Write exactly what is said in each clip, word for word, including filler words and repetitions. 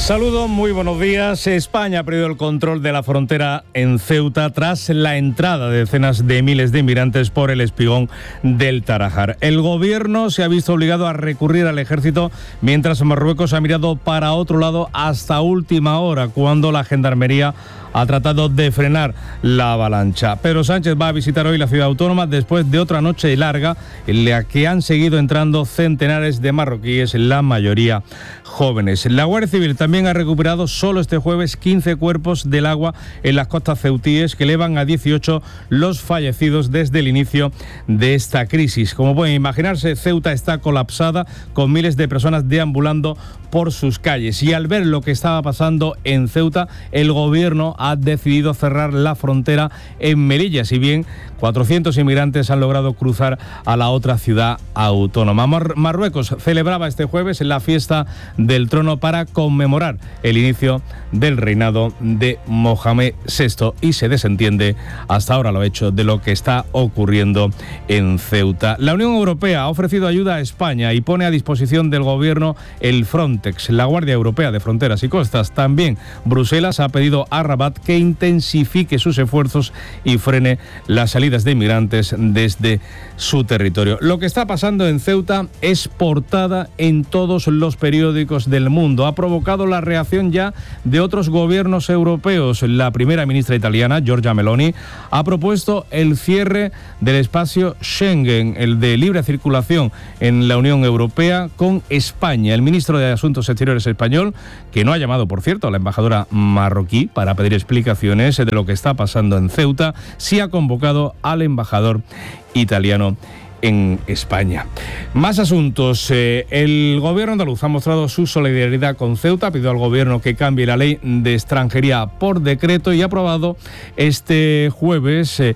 Saludos, muy buenos días. España ha perdido el control de la frontera en Ceuta tras la entrada de decenas de miles de inmigrantes por el espigón del Tarajal. El gobierno se ha visto obligado a recurrir al ejército mientras Marruecos ha mirado para otro lado hasta última hora, cuando la gendarmería ha tratado de frenar la avalancha. Pedro Sánchez va a visitar hoy la ciudad autónoma después de otra noche larga en la que han seguido entrando centenares de marroquíes, la mayoría jóvenes. La Guardia Civil también ha recuperado solo este jueves quince cuerpos del agua en las costas ceutíes, que elevan a dieciocho los fallecidos desde el inicio de esta crisis. Como pueden imaginarse, Ceuta está colapsada, con miles de personas deambulando por sus calles. Y al ver lo que estaba pasando en Ceuta, el gobierno ha decidido cerrar la frontera en Melilla, si bien cuatrocientos inmigrantes han logrado cruzar a la otra ciudad autónoma. Mar- Marruecos celebraba este jueves la fiesta del trono para conmemorar el inicio del reinado de Mohamed sexto y se desentiende, hasta ahora lo ha hecho, de lo que está ocurriendo en Ceuta. La Unión Europea ha ofrecido ayuda a España y pone a disposición del gobierno el Frontex, la Guardia Europea de Fronteras y Costas. También Bruselas ha pedido a Rabat que intensifique sus esfuerzos y frene las salidas de inmigrantes desde su territorio. Lo que está pasando en Ceuta es portada en todos los periódicos del mundo. Ha provocado la reacción ya de otros gobiernos europeos. La primera ministra italiana, Giorgia Meloni, ha propuesto el cierre del espacio Schengen, el de libre circulación en la Unión Europea, con España. El ministro de Asuntos Exteriores español, que no ha llamado, por cierto, a la embajadora marroquí para pedir explicaciones de lo que está pasando en Ceuta, sí ha convocado al embajador italiano en España. Más asuntos. Eh, el gobierno andaluz ha mostrado su solidaridad con Ceuta, ha pedido al gobierno que cambie la ley de extranjería por decreto y ha aprobado este jueves eh,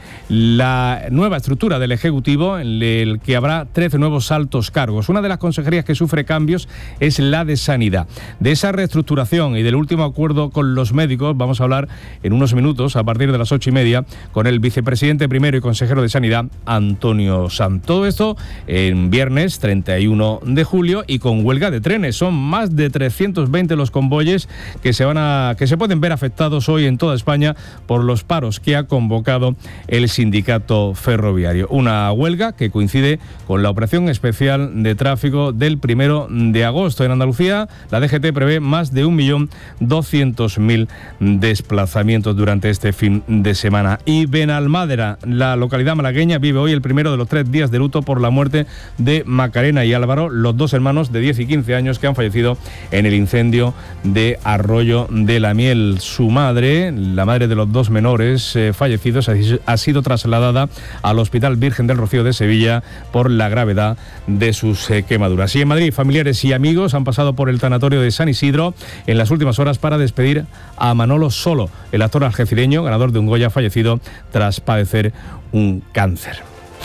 la nueva estructura del Ejecutivo, en el que habrá trece nuevos altos cargos. Una de las consejerías que sufre cambios es la de Sanidad. De esa reestructuración y del último acuerdo con los médicos vamos a hablar en unos minutos, a partir de las ocho y media, con el vicepresidente primero y consejero de Sanidad, Antonio Santos. Todo esto en viernes treinta y uno de julio y con huelga de trenes. Son más de trescientos veinte los convoyes que se van a que se pueden ver afectados hoy en toda España por los paros que ha convocado el sindicato ferroviario. Una huelga que coincide con la operación especial de tráfico del primero de agosto. En Andalucía, la D G T prevé más de un millón doscientos mil desplazamientos durante este fin de semana. Y Benalmádena, la localidad malagueña, vive hoy el primero de los tres días de luto por la muerte de Macarena y Álvaro, los dos hermanos de diez y quince años que han fallecido en el incendio de Arroyo de la Miel. Su madre, la madre de los dos menores eh, fallecidos, ha sido trasladada al Hospital Virgen del Rocío de Sevilla por la gravedad de sus eh, quemaduras. Y en Madrid, familiares y amigos han pasado por el tanatorio de San Isidro en las últimas horas para despedir a Manolo Solo, el actor algecireño, ganador de un Goya, fallecido tras padecer un cáncer.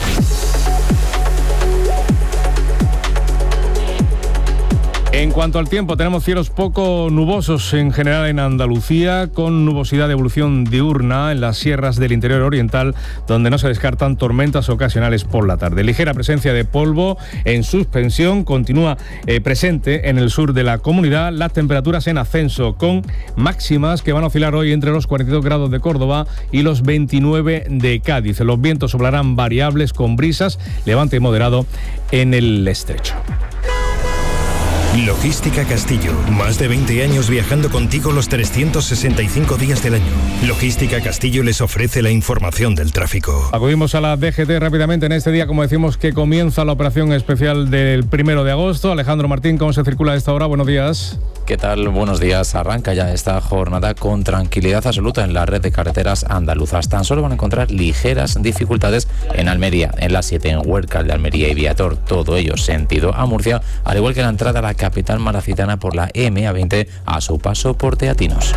En cuanto al tiempo, tenemos cielos poco nubosos en general en Andalucía, con nubosidad de evolución diurna en las sierras del interior oriental, donde no se descartan tormentas ocasionales por la tarde. Ligera presencia de polvo en suspensión continúa eh, presente en el sur de la comunidad. Las temperaturas en ascenso, con máximas que van a oscilar hoy entre los cuarenta y dos grados de Córdoba y los veintinueve de Cádiz. Los vientos soplarán variables con brisas, levante moderado en el estrecho. Logística Castillo. Más de veinte años viajando contigo los trescientos sesenta y cinco días del año. Logística Castillo les ofrece la información del tráfico. Acudimos a la D G T rápidamente en este día, como decimos, que comienza la operación especial del primero de agosto. Alejandro Martín, ¿cómo se circula a esta hora? Buenos días. ¿Qué tal? Buenos días. Arranca ya esta jornada con tranquilidad absoluta en la red de carreteras andaluzas. Tan solo van a encontrar ligeras dificultades en Almería, en la siete, en Huércal de Almería y Viator, todo ello sentido a Murcia, al igual que la entrada a la capital malacitana por la M A veinte a su paso por Teatinos.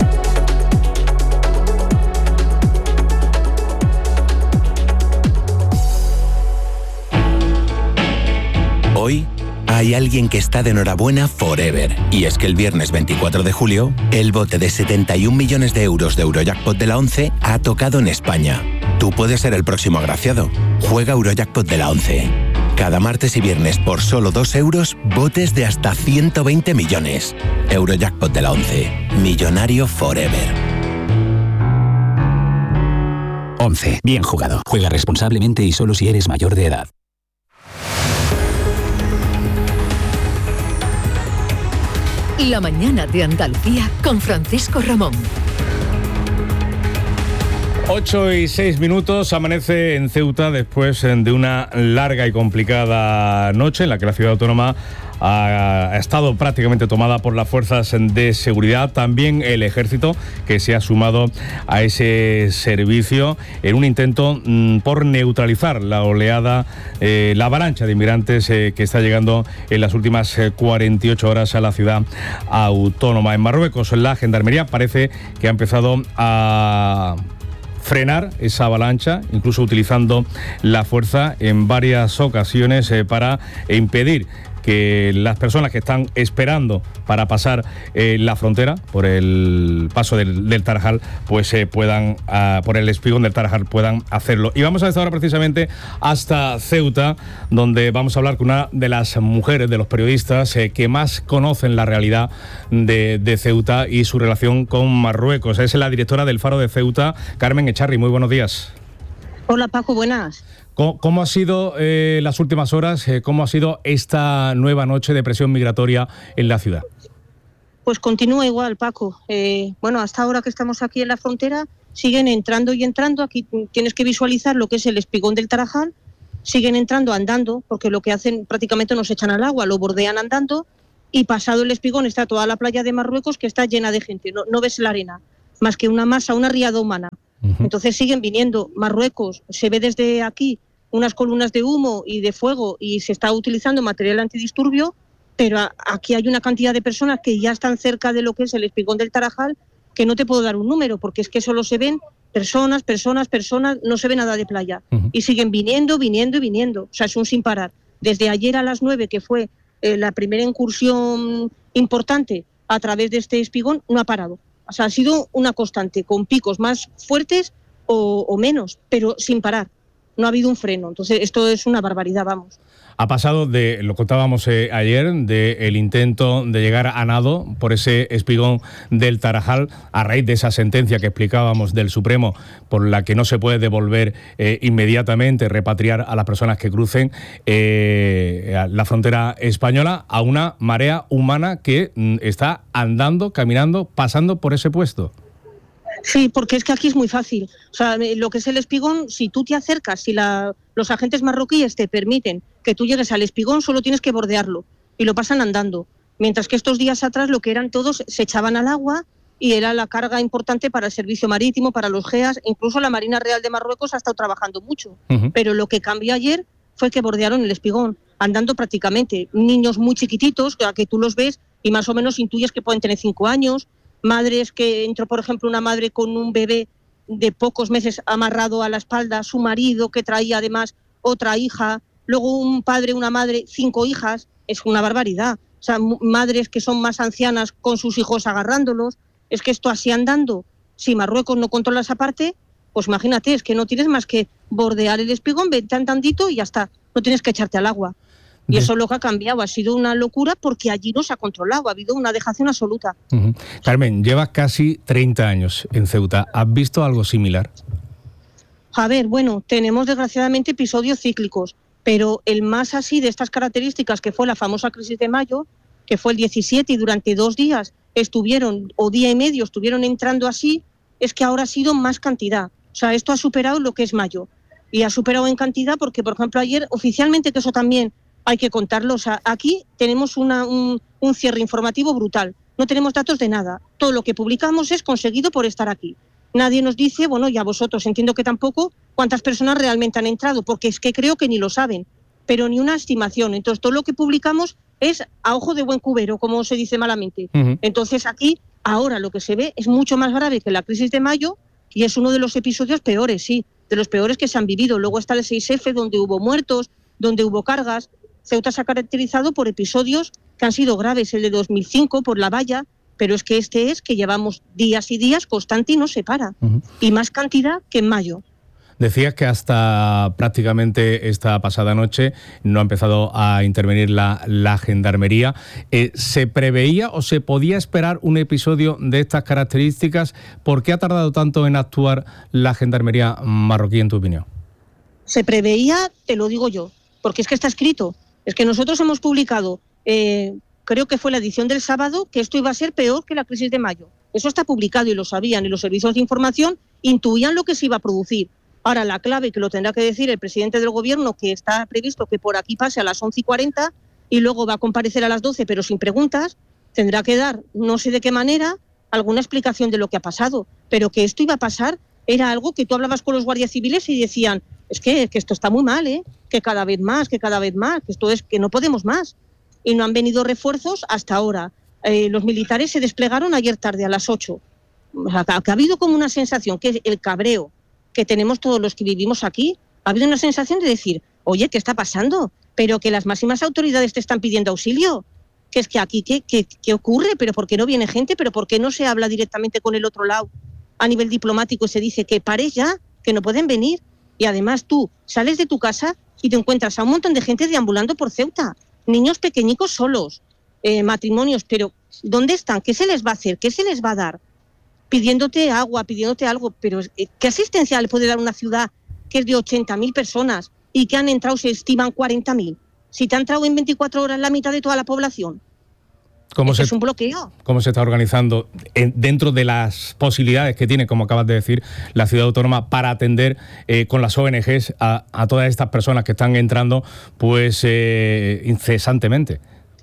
Hoy hay alguien que está de enhorabuena forever. Y es que el viernes veinticuatro de julio, el bote de setenta y un millones de euros de Eurojackpot de la ONCE ha tocado en España. Tú puedes ser el próximo agraciado. Juega Eurojackpot de la ONCE. Cada martes y viernes por solo dos euros, botes de hasta ciento veinte millones. Eurojackpot de la once. Millonario forever. once. Bien jugado. Juega responsablemente y solo si eres mayor de edad. La mañana de Andalucía con Francisco Ramón. ocho y seis minutos, amanece en Ceuta después de una larga y complicada noche en la que la ciudad autónoma ha estado prácticamente tomada por las fuerzas de seguridad, también el ejército, que se ha sumado a ese servicio en un intento mmm, por neutralizar la oleada, eh, la avalancha de inmigrantes eh, que está llegando en las últimas eh, cuarenta y ocho horas a la ciudad autónoma. En Marruecos, la gendarmería parece que ha empezado a frenar esa avalancha, incluso utilizando la fuerza en varias ocasiones eh, para impedir que las personas que están esperando para pasar eh, la frontera por el paso del, del Tarajal, pues eh, puedan, uh, por el espigón del Tarajal, puedan hacerlo. Y vamos a estar ahora precisamente hasta Ceuta, donde vamos a hablar con una de las mujeres, de los periodistas eh, que más conocen la realidad de, de Ceuta y su relación con Marruecos. Es la directora del Faro de Ceuta, Carmen Echarri. Muy buenos días. Hola Paco, buenas. ¿Cómo, cómo ha sido eh, las últimas horas? Eh, ¿Cómo ha sido esta nueva noche de presión migratoria en la ciudad? Pues continúa igual, Paco. Eh, bueno, hasta ahora que estamos aquí en la frontera, siguen entrando y entrando. Aquí tienes que visualizar lo que es el espigón del Tarajal. Siguen entrando andando, porque lo que hacen prácticamente nos echan al agua, lo bordean andando, y pasado el espigón está toda la playa de Marruecos, que está llena de gente. No, no ves la arena, más que una masa, una riada humana. Uh-huh. Entonces siguen viniendo. Marruecos, se ve desde aquí unas columnas de humo y de fuego y se está utilizando material antidisturbio, pero a, aquí hay una cantidad de personas que ya están cerca de lo que es el espigón del Tarajal, que no te puedo dar un número, porque es que solo se ven personas, personas, personas, no se ve nada de playa. Uh-huh. Y siguen viniendo, viniendo y viniendo. O sea, es un sin parar. Desde ayer a las nueve, que fue eh, la primera incursión importante a través de este espigón, no ha parado. O sea, ha sido una constante, con picos más fuertes o, o menos, pero sin parar. No ha habido un freno. Entonces, esto es una barbaridad, vamos. Ha pasado de, lo contábamos eh, ayer, del intento de llegar a nado por ese espigón del Tarajal, a raíz de esa sentencia que explicábamos del Supremo, por la que no se puede devolver eh, inmediatamente, repatriar a las personas que crucen eh, a la frontera española, a una marea humana que mm, está andando, caminando, pasando por ese puesto. Sí, porque es que aquí es muy fácil. O sea, lo que es el espigón, si tú te acercas, si la, los agentes marroquíes te permiten que tú llegues al espigón, solo tienes que bordearlo y lo pasan andando. Mientras que estos días atrás lo que eran todos se echaban al agua y era la carga importante para el servicio marítimo, para los G E A S, incluso la Marina Real de Marruecos ha estado trabajando mucho. Uh-huh. Pero lo que cambió ayer fue que bordearon el espigón, andando prácticamente. Niños muy chiquititos, a que tú los ves y más o menos intuyes que pueden tener cinco años. Madres que entró, por ejemplo, una madre con un bebé de pocos meses amarrado a la espalda, su marido que traía además otra hija, luego un padre, una madre, cinco hijas, es una barbaridad. O sea, madres que son más ancianas con sus hijos agarrándolos, es que esto así andando, si Marruecos no controla esa parte, pues imagínate, es que no tienes más que bordear el espigón, vente andandito y ya está, no tienes que echarte al agua. Y eso es lo que ha cambiado, ha sido una locura porque allí no se ha controlado, ha habido una dejación absoluta. Uh-huh. Carmen, llevas casi treinta años en Ceuta, ¿has visto algo similar? A ver, bueno, tenemos desgraciadamente episodios cíclicos, pero el más así de estas características, que fue la famosa crisis de mayo, que fue el diecisiete y durante dos días estuvieron, o día y medio estuvieron entrando así, es que ahora ha sido más cantidad. O sea, esto ha superado lo que es mayo. Y ha superado en cantidad porque, por ejemplo, ayer oficialmente, que eso también hay que contarlo, o sea, aquí tenemos una, un, un cierre informativo brutal, no tenemos datos de nada, todo lo que publicamos es conseguido por estar aquí. Nadie nos dice, bueno, y a vosotros entiendo que tampoco, cuántas personas realmente han entrado, porque es que creo que ni lo saben, pero ni una estimación. Entonces todo lo que publicamos es a ojo de buen cubero, como se dice malamente. Uh-huh. Entonces aquí, ahora lo que se ve es mucho más grave que la crisis de mayo y es uno de los episodios peores, sí, de los peores que se han vivido. Luego está el seis efe, donde hubo muertos, donde hubo cargas. Ceuta se ha caracterizado por episodios que han sido graves, el de dos mil cinco por la valla, pero es que este es que llevamos días y días constante y no se para. Uh-huh. Y más cantidad que en mayo. Decías que hasta prácticamente esta pasada noche no ha empezado a intervenir la, la Gendarmería. Eh, ¿Se preveía o se podía esperar un episodio de estas características? ¿Por qué ha tardado tanto en actuar la Gendarmería marroquí, en tu opinión? Se preveía, te lo digo yo, porque es que está escrito. Es que nosotros hemos publicado, eh, creo que fue la edición del sábado, que esto iba a ser peor que la crisis de mayo. Eso está publicado y lo sabían, y los servicios de información intuían lo que se iba a producir. Ahora, la clave, que lo tendrá que decir el presidente del gobierno, que está previsto que por aquí pase a las once y cuarenta y luego va a comparecer a las doce, pero sin preguntas, tendrá que dar, no sé de qué manera, alguna explicación de lo que ha pasado. Pero que esto iba a pasar era algo que tú hablabas con los guardias civiles y decían, es que, que esto está muy mal, ¿eh? que cada vez más, que cada vez más, que esto es que no podemos más. Y no han venido refuerzos hasta ahora. Eh, los militares se desplegaron ayer tarde, a las ocho. O sea, que ha habido como una sensación, que el cabreo que tenemos todos los que vivimos aquí, ha habido una sensación de decir, oye, ¿qué está pasando? Pero que las máximas autoridades te están pidiendo auxilio. Que es que aquí, ¿qué, qué, qué ocurre? ¿Pero por qué no viene gente? ¿Pero por qué no se habla directamente con el otro lado a nivel diplomático y se dice que pare ya, que no pueden venir? Y además tú sales de tu casa y te encuentras a un montón de gente deambulando por Ceuta. Niños pequeñicos solos, eh, matrimonios, pero ¿dónde están? ¿Qué se les va a hacer? ¿Qué se les va a dar? Pidiéndote agua, pidiéndote algo, pero ¿qué asistencia le puede dar una ciudad que es de ochenta mil personas y que han entrado, se estiman cuarenta mil? Si te ha entrado en veinticuatro horas la mitad de toda la población. ¿Cómo se, es un bloqueo. ¿Cómo se está organizando en, dentro de las posibilidades que tiene, como acabas de decir, la ciudad autónoma para atender eh, con las O N Ges a, a todas estas personas que están entrando pues eh, incesantemente?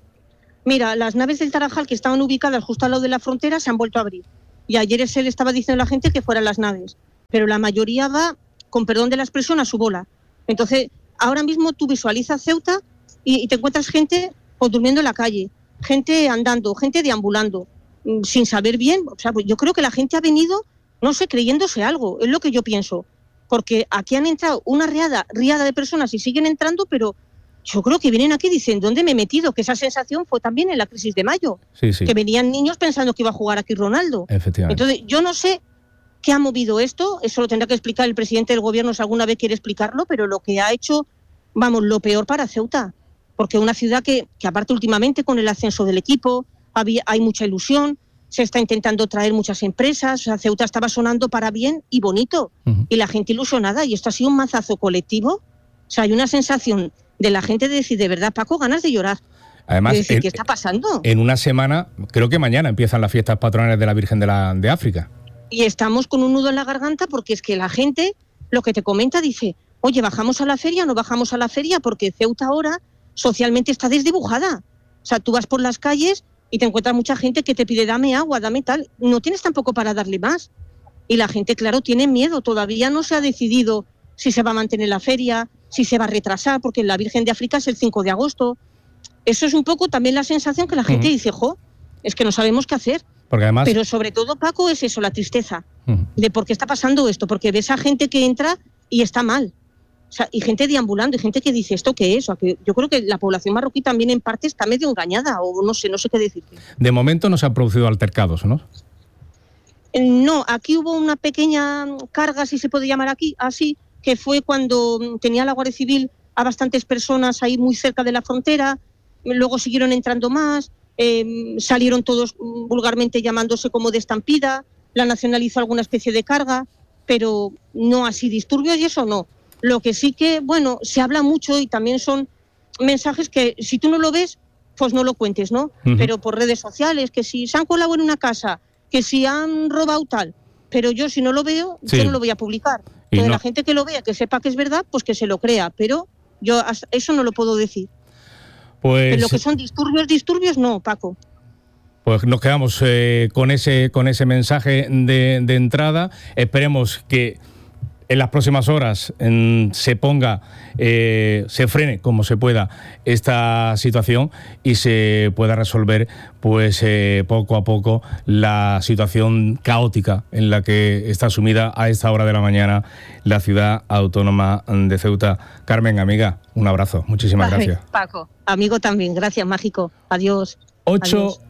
Mira, las naves del Tarajal, que estaban ubicadas justo al lado de la frontera, se han vuelto a abrir. Y ayer se le estaba diciendo a la gente que fueran las naves. Pero la mayoría va, con perdón de la expresión, a su bola. Entonces, ahora mismo tú visualizas Ceuta y, y te encuentras gente pues, durmiendo en la calle, gente andando, gente deambulando, sin saber bien. O sea, pues yo creo que la gente ha venido, no sé, creyéndose algo, es lo que yo pienso. Porque aquí han entrado una riada, riada de personas y siguen entrando, pero yo creo que vienen aquí y dicen, ¿dónde me he metido? Que esa sensación fue también en la crisis de mayo. Sí, sí. Que venían niños pensando que iba a jugar aquí Ronaldo. Efectivamente. Entonces, yo no sé qué ha movido esto, eso lo tendrá que explicar el presidente del gobierno si alguna vez quiere explicarlo, pero lo que ha hecho, vamos, lo peor para Ceuta. Porque una ciudad que, que aparte últimamente con el ascenso del equipo, había, hay mucha ilusión, se está intentando traer muchas empresas, o sea, Ceuta estaba sonando para bien y bonito, uh-huh. y la gente ilusionada, y esto ha sido un mazazo colectivo. O sea, hay una sensación de la gente de decir, de verdad, Paco, ganas de llorar. Además, de decir, en, ¿qué está pasando? En una semana, creo que mañana empiezan las fiestas patronales de la Virgen de, la, de África. Y estamos con un nudo en la garganta porque es que la gente, lo que te comenta, dice, oye, ¿bajamos a la feria o no bajamos a la feria? Porque Ceuta ahora socialmente está desdibujada. O sea, tú vas por las calles y te encuentras mucha gente que te pide, dame agua, dame tal. No tienes tampoco para darle más. Y la gente, claro, tiene miedo. Todavía no se ha decidido si se va a mantener la feria, si se va a retrasar, porque la Virgen de África es el cinco de agosto. Eso es un poco también la sensación que la gente uh-huh. dice, jo, es que no sabemos qué hacer. Porque además... Pero sobre todo, Paco, es eso, la tristeza uh-huh. de por qué está pasando esto, porque ves a gente que entra y está mal. O sea, y gente deambulando, y gente que dice, ¿esto qué es? O sea, que yo creo que la población marroquí también en parte está medio engañada, o no sé, no sé qué decirte. De momento no se han producido altercados, ¿no? No, aquí hubo una pequeña carga, si se puede llamar aquí, así, que fue cuando tenía la Guardia Civil a bastantes personas ahí muy cerca de la frontera, luego siguieron entrando más, eh, salieron todos vulgarmente llamándose como de estampida, la Nacional hizo alguna especie de carga, pero no así disturbios y eso no. Lo que sí que, bueno, se habla mucho y también son mensajes que si tú no lo ves, pues no lo cuentes, ¿no? Uh-huh. Pero por redes sociales, que si se han colado en una casa, que si han robado tal, pero yo si no lo veo, sí. yo no lo voy a publicar. Entonces no. La gente que lo vea, que sepa que es verdad, pues que se lo crea, pero yo eso no lo puedo decir. Pues... Pero lo que son disturbios, disturbios, no, Paco. Pues nos quedamos eh, con ese con ese mensaje de, de entrada. Esperemos que en las próximas horas en, se ponga, eh, se frene como se pueda esta situación y se pueda resolver pues eh, poco a poco la situación caótica en la que está sumida a esta hora de la mañana la ciudad autónoma de Ceuta. Carmen, amiga, un abrazo. Muchísimas Vale, gracias. Paco, amigo también. Gracias, mágico. Adiós. Ocho Adiós.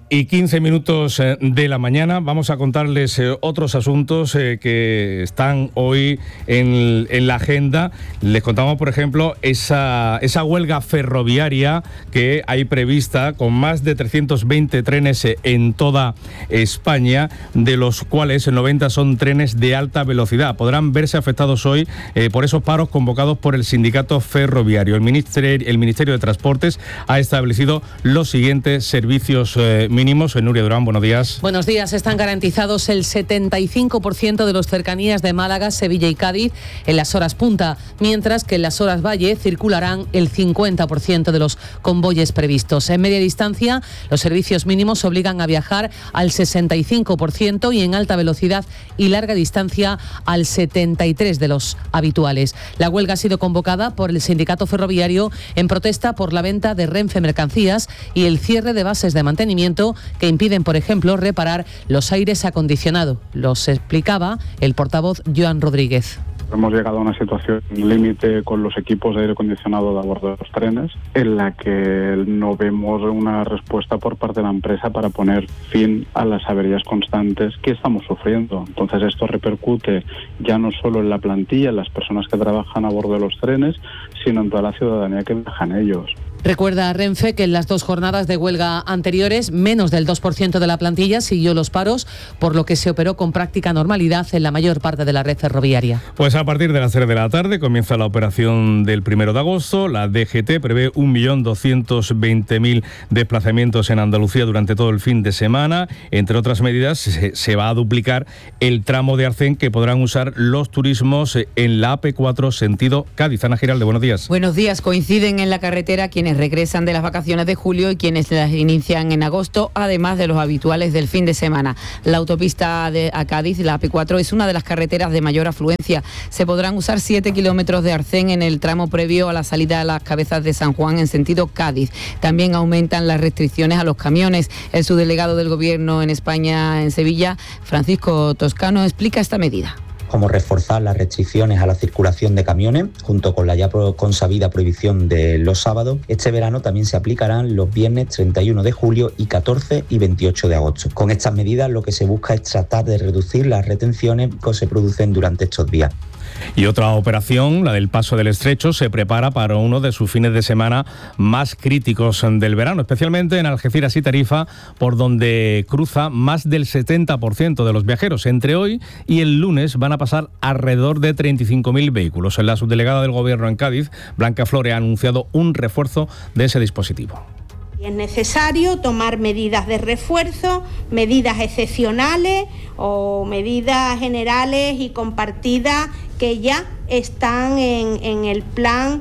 Y quince minutos de la mañana vamos a contarles eh, otros asuntos eh, que están hoy en, en la agenda. Les contamos, por ejemplo, esa, esa huelga ferroviaria que hay prevista con más de trescientos veinte trenes eh, en toda España, de los cuales noventa son trenes de alta velocidad. Podrán verse afectados hoy eh, por esos paros convocados por el sindicato ferroviario. El Ministerio, el Ministerio de Transportes ha establecido los siguientes servicios eh, mínimos. Nuria Durán, buenos días. Buenos días. Están garantizados el setenta y cinco por ciento de los cercanías de Málaga, Sevilla y Cádiz en las horas punta, mientras que en las horas valle circularán el cincuenta por ciento de los convoyes previstos. En media distancia, los servicios mínimos obligan a viajar al sesenta y cinco por ciento y en alta velocidad y larga distancia al setenta y tres por ciento de los habituales. La huelga ha sido convocada por el sindicato ferroviario en protesta por la venta de Renfe Mercancías y el cierre de bases de mantenimiento que impiden, por ejemplo, reparar los aires acondicionados. Los explicaba el portavoz Joan Rodríguez. Hemos llegado a una situación límite con los equipos de aire acondicionado a bordo de los trenes, en la que no vemos una respuesta por parte de la empresa para poner fin a las averías constantes que estamos sufriendo. Entonces esto repercute ya no solo en la plantilla, en las personas que trabajan a bordo de los trenes, sino en toda la ciudadanía que viaja en ellos. Recuerda a Renfe que en las dos jornadas de huelga anteriores, menos del dos por ciento de la plantilla siguió los paros, por lo que se operó con práctica normalidad en la mayor parte de la red ferroviaria. Pues a partir de las tres de la tarde comienza la operación del primero de agosto. La D G T prevé un millón doscientos veinte mil desplazamientos en Andalucía durante todo el fin de semana. Entre otras medidas, se, se va a duplicar el tramo de Arcén que podrán usar los turismos en la A P cuatro sentido Cádiz. Ana Giralde, buenos días. Buenos días. Coinciden en la carretera quienes regresan de las vacaciones de julio y quienes las inician en agosto, además de los habituales del fin de semana. La autopista de a Cádiz, la A P cuatro, es una de las carreteras de mayor afluencia. Se podrán usar siete kilómetros de Arcén en el tramo previo a la salida a las Cabezas de San Juan en sentido Cádiz. También aumentan las restricciones a los camiones. El subdelegado del Gobierno en España, en Sevilla, Francisco Toscano, explica esta medida. Como reforzar las restricciones a la circulación de camiones, junto con la ya consabida prohibición de los sábados. Este verano también se aplicarán los viernes treinta y uno de julio y catorce y veintiocho de agosto. Con estas medidas lo que se busca es tratar de reducir las retenciones que se producen durante estos días. Y otra operación, la del Paso del Estrecho, se prepara para uno de sus fines de semana más críticos del verano, especialmente en Algeciras y Tarifa, por donde cruza más del setenta por ciento de los viajeros. Entre hoy y el lunes van a pasar alrededor de treinta y cinco mil vehículos. La subdelegada del Gobierno en Cádiz, Blanca Flores, ha anunciado un refuerzo de ese dispositivo. Y es necesario tomar medidas de refuerzo, medidas excepcionales o medidas generales y compartidas que ya están en, en el plan.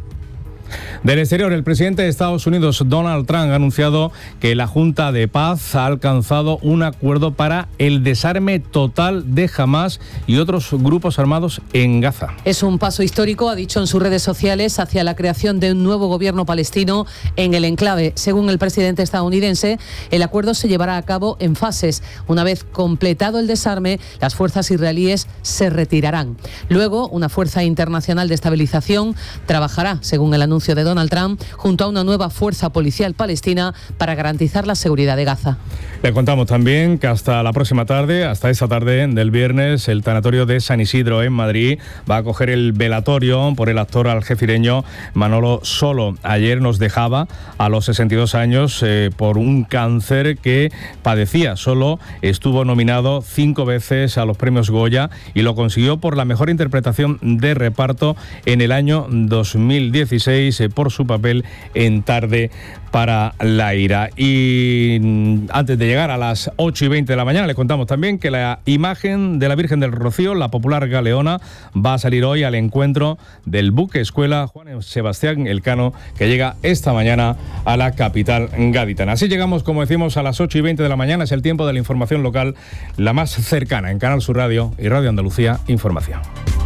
Del exterior, el presidente de Estados Unidos, Donald Trump, ha anunciado que la Junta de Paz ha alcanzado un acuerdo para el desarme total de Hamás y otros grupos armados en Gaza. Es un paso histórico, ha dicho en sus redes sociales, hacia la creación de un nuevo gobierno palestino en el enclave. Según el presidente estadounidense, el acuerdo se llevará a cabo en fases. Una vez completado el desarme, las fuerzas israelíes se retirarán. Luego, una fuerza internacional de estabilización trabajará, según el anuncio de Donald Trump, junto a una nueva fuerza policial palestina para garantizar la seguridad de Gaza. Le contamos también que hasta la próxima tarde, hasta esa tarde del viernes, el tanatorio de San Isidro en Madrid va a acoger el velatorio por el actor algecireño Manolo Solo. Ayer nos dejaba a los sesenta y dos años eh, por un cáncer que padecía. Solo estuvo nominado cinco veces a los premios Goya y lo consiguió por la mejor interpretación de reparto en el año dos mil dieciséis eh, por su papel en Tarde para la ira. Y antes de llegar a las ocho y veinte de la mañana, le contamos también que la imagen de la Virgen del Rocío, la popular galeona, va a salir hoy al encuentro del buque escuela Juan Sebastián Elcano, que llega esta mañana a la capital gaditana. Así llegamos, como decimos, a las ocho y veinte de la mañana. Es el tiempo de la información local, la más cercana en Canal Sur Radio y Radio Andalucía Información.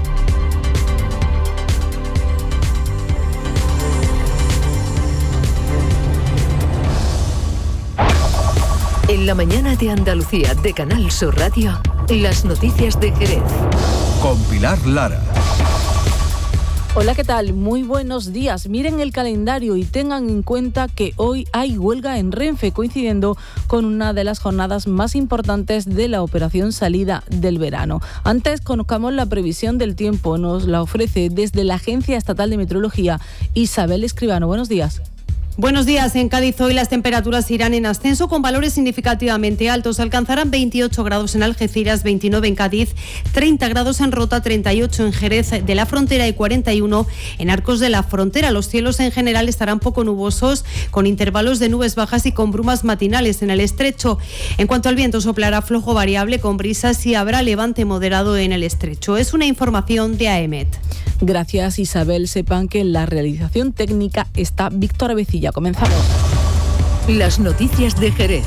En la mañana de Andalucía de Canal Sur Radio, las noticias de Jerez. Con Pilar Lara. Hola, ¿qué tal? Muy buenos días. Miren el calendario y tengan en cuenta que hoy hay huelga en Renfe, coincidiendo con una de las jornadas más importantes de la operación salida del verano. Antes, conozcamos la previsión del tiempo. Nos la ofrece desde la Agencia Estatal de Meteorología Isabel Escribano. Buenos días. Buenos días. En Cádiz hoy las temperaturas irán en ascenso con valores significativamente altos. Alcanzarán veintiocho grados en Algeciras, veintinueve en Cádiz, treinta grados en Rota, treinta y ocho en Jerez de la Frontera y cuarenta y uno en Arcos de la Frontera. Los cielos en general estarán poco nubosos, con intervalos de nubes bajas y con brumas matinales en el estrecho. En cuanto al viento, soplará flojo variable con brisas y habrá levante moderado en el estrecho. Es una información de AEMET. Gracias, Isabel. Sepan que en la realización técnica está Víctor Avecilla. Comenzamos. Las noticias de Jerez.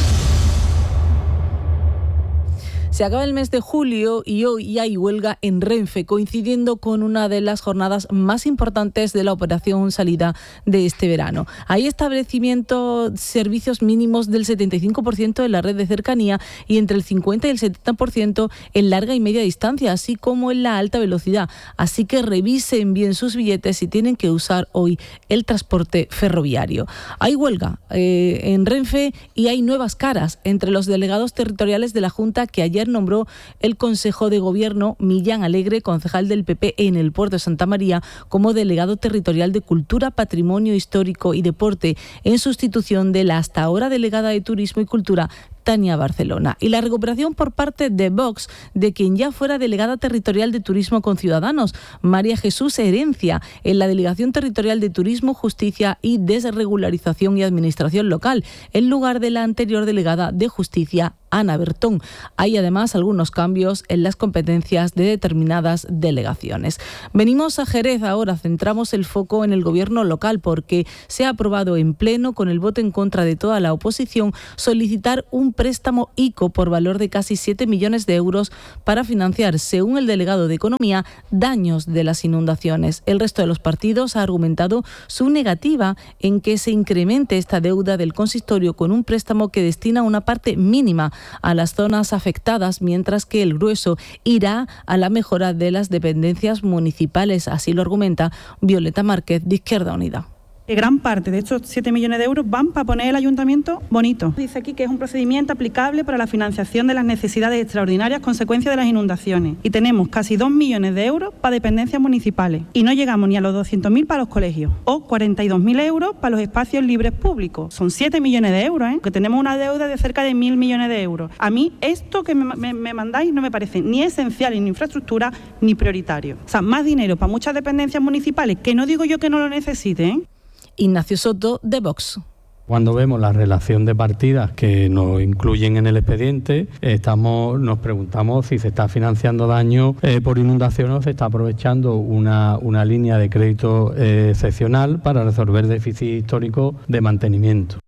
Se acaba el mes de julio y hoy hay huelga en Renfe, coincidiendo con una de las jornadas más importantes de la operación salida de este verano. Hay establecimiento servicios mínimos del setenta y cinco por ciento en la red de cercanía y entre el cincuenta y el setenta por ciento en larga y media distancia, así como en la alta velocidad. Así que revisen bien sus billetes si tienen que usar hoy el transporte ferroviario. Hay huelga eh, en Renfe y hay nuevas caras entre los delegados territoriales de la Junta que ayer nombró el Consejo de Gobierno. Millán Alegre, concejal del P P en el Puerto de Santa María, como delegado territorial de Cultura, Patrimonio Histórico y Deporte, en sustitución de la hasta ahora delegada de Turismo y Cultura, Tania Barcelona. Y la recuperación por parte de Vox de quien ya fuera delegada territorial de Turismo con Ciudadanos, María Jesús Herencia, en la Delegación Territorial de Turismo, Justicia y Desregularización y Administración Local, en lugar de la anterior delegada de Justicia, Ana Bertón. Hay además algunos cambios en las competencias de determinadas delegaciones. Venimos a Jerez ahora, centramos el foco en el gobierno local porque se ha aprobado en pleno, con el voto en contra de toda la oposición, solicitar un préstamo ICO por valor de casi siete millones de euros para financiar, según el delegado de Economía, daños de las inundaciones. El resto de los partidos ha argumentado su negativa en que se incremente esta deuda del consistorio con un préstamo que destina una parte mínima a las zonas afectadas, mientras que el grueso irá a la mejora de las dependencias municipales. Así lo argumenta Violeta Márquez, de Izquierda Unida. Gran parte de estos siete millones de euros van para poner el ayuntamiento bonito. Dice aquí que es un procedimiento aplicable para la financiación de las necesidades extraordinarias consecuencia de las inundaciones. Y tenemos casi dos millones de euros para dependencias municipales. Y no llegamos ni a los doscientos mil para los colegios. O cuarenta y dos mil euros para los espacios libres públicos. Son siete millones de euros, ¿eh? Que tenemos una deuda de cerca de mil millones de euros. A mí esto que me, me, me mandáis no me parece ni esencial en infraestructura ni prioritario. O sea, más dinero para muchas dependencias municipales, que no digo yo que no lo necesiten, ¿eh? Ignacio Soto, de Vox. Cuando vemos la relación de partidas que nos incluyen en el expediente, estamos, nos preguntamos si se está financiando daño eh, por inundación o se está aprovechando una, una línea de crédito eh, excepcional para resolver déficit histórico de mantenimiento.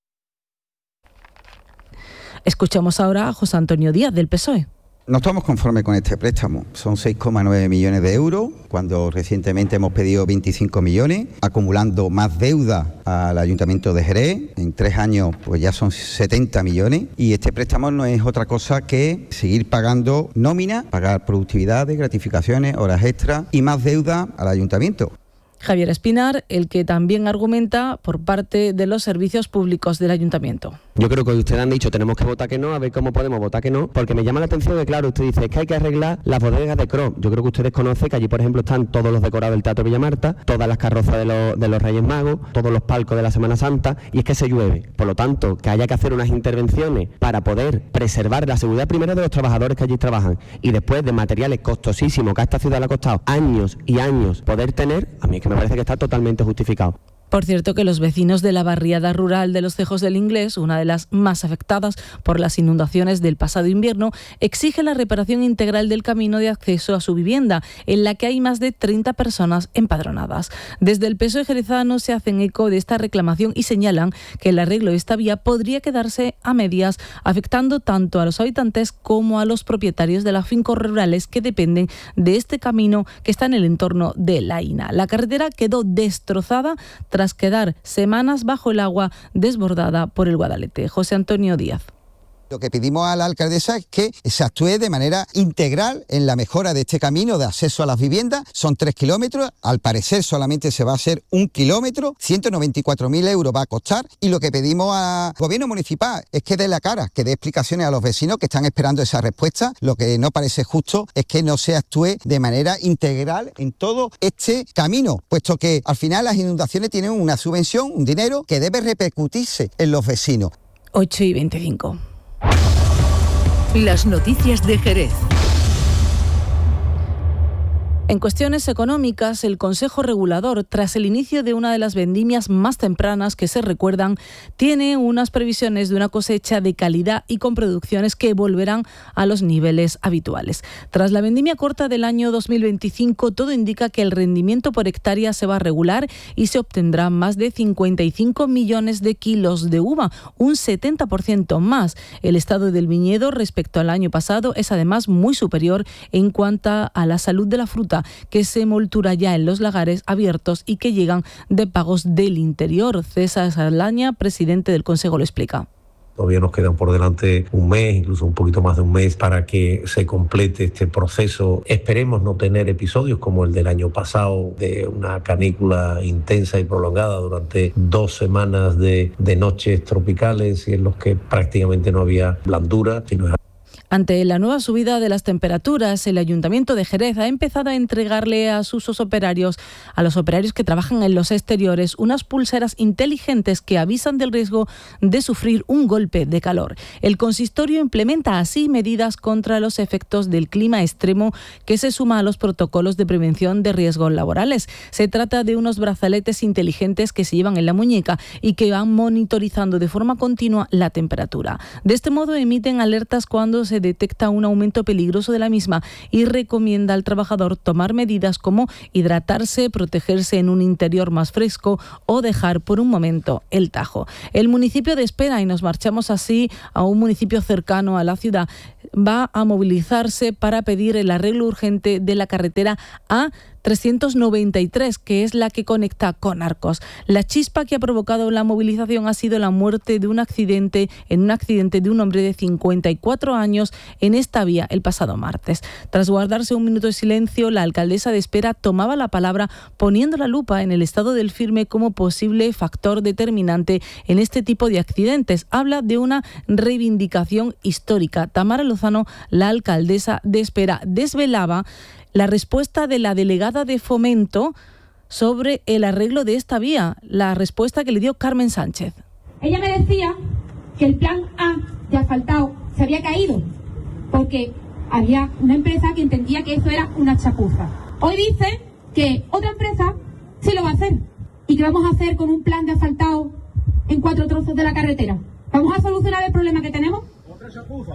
Escuchamos ahora a José Antonio Díaz, del P S O E. No estamos conformes con este préstamo. Son seis coma nueve millones de euros, cuando recientemente hemos pedido veinticinco millones, acumulando más deuda al Ayuntamiento de Jerez. En tres años pues ya son setenta millones y este préstamo no es otra cosa que seguir pagando nómina, pagar productividades, gratificaciones, horas extras y más deuda al Ayuntamiento. Javier Espinar, el que también argumenta por parte de los servicios públicos del Ayuntamiento. Yo creo que ustedes han dicho tenemos que votar que no, a ver cómo podemos votar que no, porque me llama la atención que, claro, usted dice es que hay que arreglar las bodegas de Cros. Yo creo que ustedes conocen que allí, por ejemplo, están todos los decorados del Teatro Villamarta, todas las carrozas de los, de los Reyes Magos, todos los palcos de la Semana Santa, y es que se llueve. Por lo tanto, que haya que hacer unas intervenciones para poder preservar la seguridad primero de los trabajadores que allí trabajan y después de materiales costosísimos que a esta ciudad le ha costado años y años poder tener, a mí es que me parece que está totalmente justificado. Por cierto, que los vecinos de la barriada rural de los Cejos del Inglés, una de las más afectadas por las inundaciones del pasado invierno, exigen la reparación integral del camino de acceso a su vivienda, en la que hay más de treinta personas empadronadas. Desde el P S O E jerezano se hacen eco de esta reclamación y señalan que el arreglo de esta vía podría quedarse a medias, afectando tanto a los habitantes como a los propietarios de las fincas rurales que dependen de este camino que está en el entorno de La Ina. La carretera quedó destrozada tras quedar semanas bajo el agua desbordada por el Guadalete. José Antonio Díaz. Lo que pedimos a la alcaldesa es que se actúe de manera integral en la mejora de este camino de acceso a las viviendas. Son tres kilómetros, al parecer solamente se va a hacer un kilómetro, ciento noventa y cuatro mil euros va a costar, y lo que pedimos al gobierno municipal es que dé la cara, que dé explicaciones a los vecinos que están esperando esa respuesta. Lo que no parece justo es que no se actúe de manera integral en todo este camino, puesto que al final las inundaciones tienen una subvención, un dinero que debe repercutirse en los vecinos. ocho y veinticinco. Las noticias de Jerez. En cuestiones económicas, el Consejo Regulador, tras el inicio de una de las vendimias más tempranas que se recuerdan, tiene unas previsiones de una cosecha de calidad y con producciones que volverán a los niveles habituales. Tras la vendimia corta del año dos mil veinticinco, todo indica que el rendimiento por hectárea se va a regular y se obtendrá más de cincuenta y cinco millones de kilos de uva, un setenta por ciento más. El estado del viñedo respecto al año pasado es además muy superior en cuanto a la salud de la fruta, que se moltura ya en los lagares abiertos y que llegan de pagos del interior. César Salaña, presidente del Consejo, lo explica. Todavía nos quedan por delante un mes, incluso un poquito más de un mes, para que se complete este proceso. Esperemos no tener episodios como el del año pasado, de una canícula intensa y prolongada durante dos semanas de, de noches tropicales y en los que prácticamente no había blandura, sino Ante la nueva subida de las temperaturas, el Ayuntamiento de Jerez ha empezado a entregarle a sus operarios, a los operarios que trabajan en los exteriores, unas pulseras inteligentes que avisan del riesgo de sufrir un golpe de calor. El consistorio implementa así medidas contra los efectos del clima extremo que se suma a los protocolos de prevención de riesgos laborales. Se trata de unos brazaletes inteligentes que se llevan en la muñeca y que van monitorizando de forma continua la temperatura. De este modo emiten alertas cuando se detecta un aumento peligroso de la misma y recomienda al trabajador tomar medidas como hidratarse, protegerse en un interior más fresco o dejar por un momento el tajo. El municipio de Espera, y nos marchamos así a un municipio cercano a la ciudad, va a movilizarse para pedir el arreglo urgente de la carretera A trescientos noventa y tres, que es la que conecta con Arcos. La chispa que ha provocado la movilización ha sido la muerte de un accidente en un accidente de un hombre de cincuenta y cuatro años en esta vía el pasado martes. Tras guardarse un minuto de silencio, la alcaldesa de Espera tomaba la palabra poniendo la lupa en el estado del firme como posible factor determinante en este tipo de accidentes. Habla de una reivindicación histórica. Tamara Lozano, la alcaldesa de Espera, desvelaba la respuesta de la delegada de Fomento sobre el arreglo de esta vía, la respuesta que le dio Carmen Sánchez. Ella me decía que el plan A de asfaltado se había caído porque había una empresa que entendía que eso era una chapuza. Hoy dice que otra empresa sí lo va a hacer y que vamos a hacer con un plan de asfaltado en cuatro trozos de la carretera. ¿Vamos a solucionar el problema que tenemos? Otra chapuza.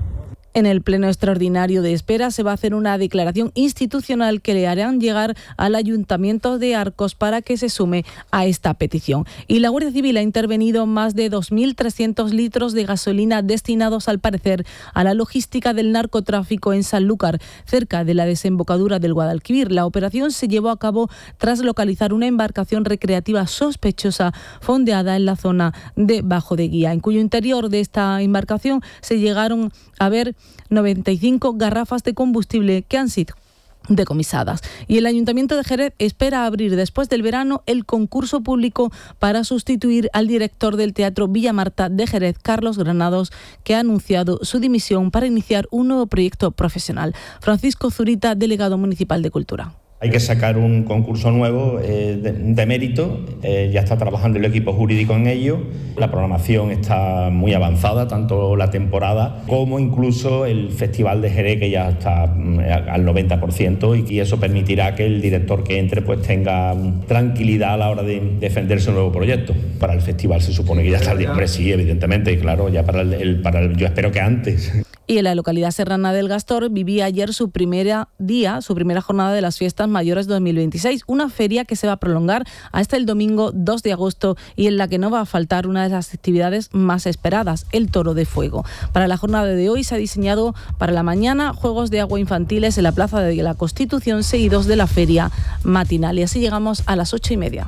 En el pleno extraordinario de Espera se va a hacer una declaración institucional que le harán llegar al Ayuntamiento de Arcos para que se sume a esta petición. Y la Guardia Civil ha intervenido más de dos mil trescientos litros de gasolina destinados, al parecer, a la logística del narcotráfico en Sanlúcar, cerca de la desembocadura del Guadalquivir. La operación se llevó a cabo tras localizar una embarcación recreativa sospechosa fondeada en la zona de Bajo de Guía, en cuyo interior de esta embarcación se llegaron a ver noventa y cinco garrafas de combustible que han sido decomisadas. Y el Ayuntamiento de Jerez espera abrir después del verano el concurso público para sustituir al director del Teatro Villa Marta de Jerez, Carlos Granados, que ha anunciado su dimisión para iniciar un nuevo proyecto profesional. Francisco Zurita, delegado municipal de Cultura. Hay que sacar un concurso nuevo eh, de, de mérito, eh, ya está trabajando el equipo jurídico en ello, la programación está muy avanzada, tanto la temporada como incluso el Festival de Jerez, que ya está al noventa por ciento, y eso permitirá que el director que entre pues tenga tranquilidad a la hora de defenderse un nuevo proyecto. Para el festival se supone que ya está el día, hombre, sí, evidentemente, claro, ya para el, el, para el yo espero que antes. Y en la localidad serrana del Gastor vivía ayer su primera día, su primera jornada de las Fiestas Mayores dos mil veintiséis, una feria que se va a prolongar hasta el domingo dos de agosto y en la que no va a faltar una de las actividades más esperadas, el Toro de Fuego. Para la jornada de hoy se ha diseñado para la mañana juegos de agua infantiles en la Plaza de la Constitución, seguidos de la feria matinal. Y así llegamos a las ocho y media.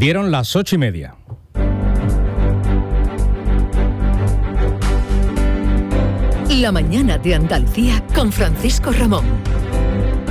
Dieron las ocho y media. La mañana de Andalucía con Francisco Ramón.